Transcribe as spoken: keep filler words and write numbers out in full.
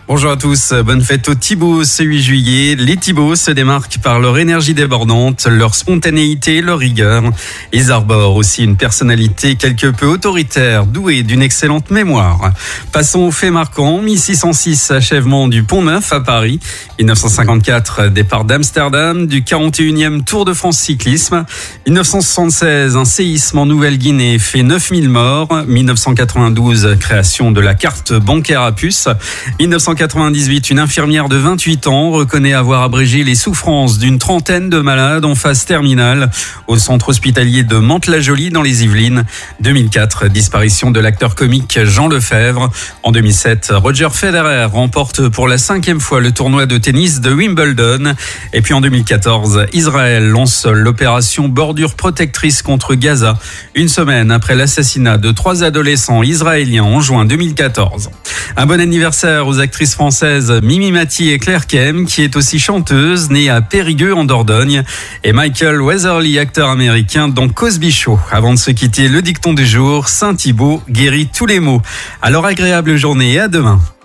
Bonjour à tous, bonne fête aux Thibauts ce huit juillet. Les Thibauts se démarquent par leur énergie débordante, leur spontanéité, leur rigueur. Ils arborent aussi une personnalité quelque peu autoritaire, douée d'une excellente mémoire. Passons aux faits marquants. mille six cent six, achèvement du Pont Neuf à Paris. mille neuf cent cinquante-quatre, départ d'Amsterdam du quarante et unième Tour de France cyclisme. mille neuf cent soixante-seize, un séisme en Nouvelle-Guinée fait neuf mille morts. mille neuf cent quatre-vingt-douze, création de la carte bancaire à puce. mille neuf cent quatre-vingt-dix-huit, une infirmière de vingt-huit ans reconnaît avoir abrégé les souffrances d'une trentaine de malades en phase terminale au centre hospitalier de Mantes-la-Jolie dans les Yvelines. deux mille quatre, disparition de l'acteur comique Jean Lefebvre. En deux mille sept, Roger Federer remporte pour la cinquième fois le tournoi de tennis de Wimbledon. Et puis en deux mille quatorze, Israël lance l'opération bordure protectrice contre Gaza, une semaine après l'assassinat de trois adolescents israéliens en juin deux mille quatorze. Un bon anniversaire aux actrices françaises Mimi Mati et Claire Kem, qui est aussi chanteuse, née à Périgueux en Dordogne, et Michael Weatherly, acteur américain dans Cosby Show. Avant de se quitter, le dicton du jour, Saint Thibaut guérit tous les maux. Alors agréable journée et à demain.